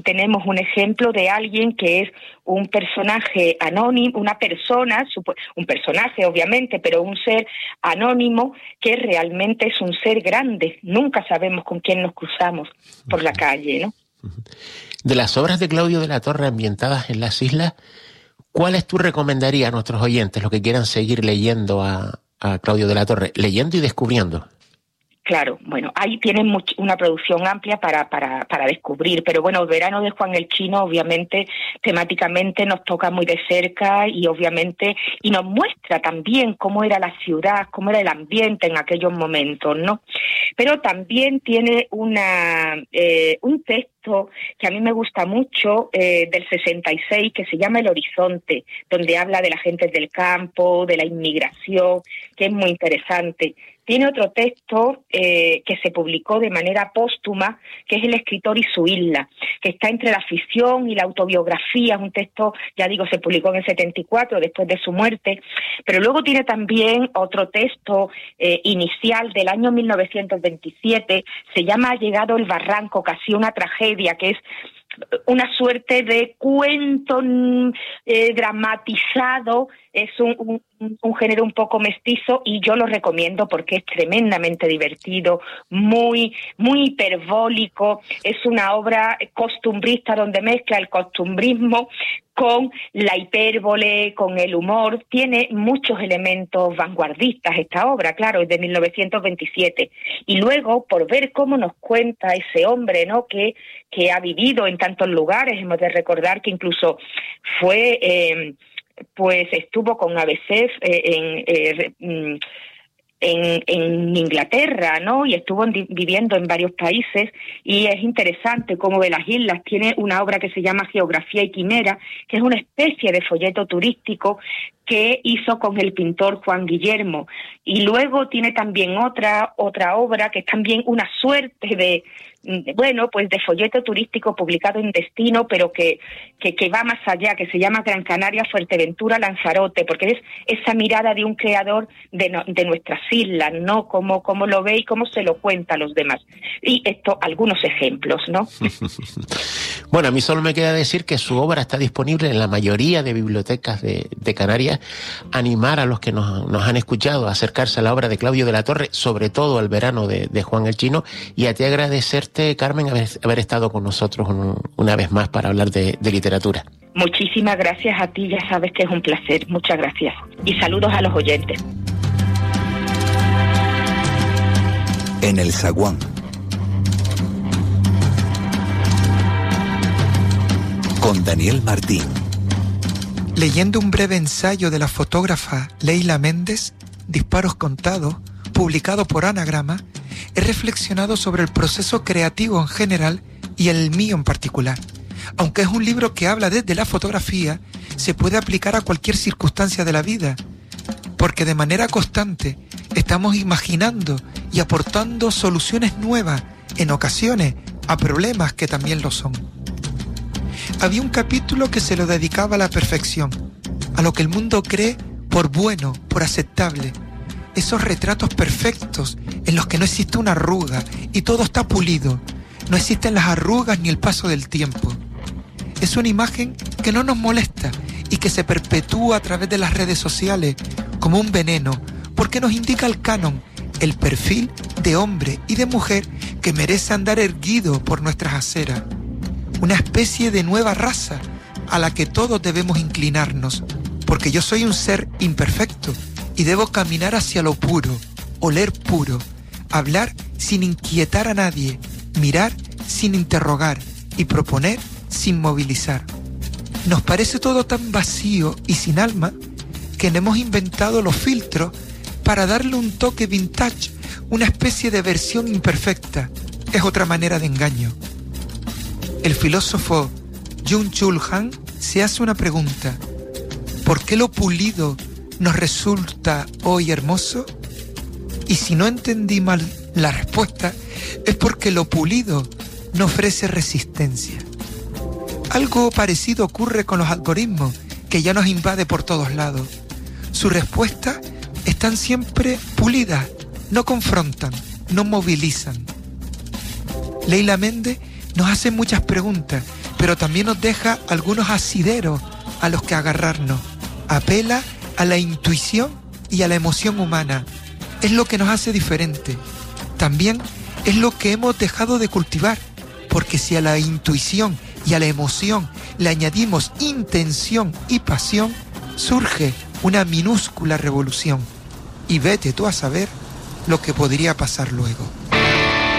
Tenemos un ejemplo de alguien que es un personaje anónimo, un personaje obviamente, pero un ser anónimo que realmente es un ser grande. Nunca sabemos con quién nos cruzamos por la calle, ¿no? De las obras de Claudio de la Torre ambientadas en las islas, ¿cuáles tú recomendarías a nuestros oyentes, los que quieran seguir leyendo a Claudio de la Torre, leyendo y descubriendo? Claro, bueno, ahí tienen una producción amplia para descubrir, pero bueno, El verano de Juan el Chino obviamente temáticamente nos toca muy de cerca y obviamente y nos muestra también cómo era la ciudad, cómo era el ambiente en aquellos momentos, ¿no? Pero también tiene un texto que a mí me gusta mucho, del 66, que se llama El Horizonte, donde habla de la gente del campo, de la inmigración, que es muy interesante. Tiene otro texto que se publicó de manera póstuma, que es El escritor y su isla, que está entre la ficción y la autobiografía. Es un texto, ya digo, se publicó en el 74, después de su muerte, pero luego tiene también otro texto inicial del año 1927, se llama Ha llegado el barranco, casi una tragedia, que es una suerte de cuento dramatizado. Es un género un poco mestizo y yo lo recomiendo porque es tremendamente divertido, muy hiperbólico. Es una obra costumbrista donde mezcla el costumbrismo con la hipérbole, con el humor. Tiene muchos elementos vanguardistas esta obra, claro, es de 1927. Y luego, por ver cómo nos cuenta ese hombre, ¿no?, que ha vivido en tantos lugares, hemos de recordar que incluso fue... pues estuvo con ABC en Inglaterra, ¿no? Y estuvo viviendo en varios países, y es interesante cómo de las islas tiene una obra que se llama Geografía y Quimera, que es una especie de folleto turístico que hizo con el pintor Juan Guillermo. Y luego tiene también otra obra que es también una suerte de folleto turístico publicado en Destino, pero que va más allá, que se llama Gran Canaria, Fuerteventura, Lanzarote, porque es esa mirada de un creador de nuestras islas, ¿no? Cómo lo ve y cómo se lo cuenta a los demás. Y esto, algunos ejemplos, ¿no? Bueno, a mí solo me queda decir que su obra está disponible en la mayoría de bibliotecas de Canarias. Animar a los que nos han escuchado a acercarse a la obra de Claudio de la Torre, sobre todo El verano de Juan el Chino, y a ti agradecerte, Carmen, haber estado con nosotros una vez más para hablar de literatura. Muchísimas gracias a ti, ya sabes que es un placer. Muchas gracias. Y saludos a los oyentes. En el zaguán. Con Daniel Martín. Leyendo un breve ensayo de la fotógrafa Leila Méndez, Disparos contados, publicado por Anagrama, he reflexionado sobre el proceso creativo en general y el mío en particular. Aunque es un libro que habla desde la fotografía, se puede aplicar a cualquier circunstancia de la vida, porque de manera constante estamos imaginando y aportando soluciones nuevas, en ocasiones, a problemas que también lo son. Había un capítulo que se lo dedicaba a la perfección, a lo que el mundo cree por bueno, por aceptable. Esos retratos perfectos en los que no existe una arruga y todo está pulido. No existen las arrugas ni el paso del tiempo. Es una imagen que no nos molesta y que se perpetúa a través de las redes sociales como un veneno, porque nos indica el canon, el perfil de hombre y de mujer que merece andar erguido por nuestras aceras. Una especie de nueva raza a la que todos debemos inclinarnos, porque yo soy un ser imperfecto y debo caminar hacia lo puro, oler puro, hablar sin inquietar a nadie, mirar sin interrogar y proponer sin movilizar. Nos parece todo tan vacío y sin alma que hemos inventado los filtros para darle un toque vintage, una especie de versión imperfecta. Es otra manera de engaño. El filósofo Byung-Chul Han se hace una pregunta: ¿por qué lo pulido nos resulta hoy hermoso? Y si no entendí mal la respuesta, es porque lo pulido no ofrece resistencia. Algo parecido ocurre con los algoritmos, que ya nos invade por todos lados. Sus respuestas están siempre pulidas, no confrontan, no movilizan. Leila Méndez nos hace muchas preguntas, pero también nos deja algunos asideros a los que agarrarnos. Apela a la intuición y a la emoción humana. Es lo que nos hace diferente. También es lo que hemos dejado de cultivar, porque si a la intuición y a la emoción le añadimos intención y pasión, surge una minúscula revolución. Y vete tú a saber lo que podría pasar luego.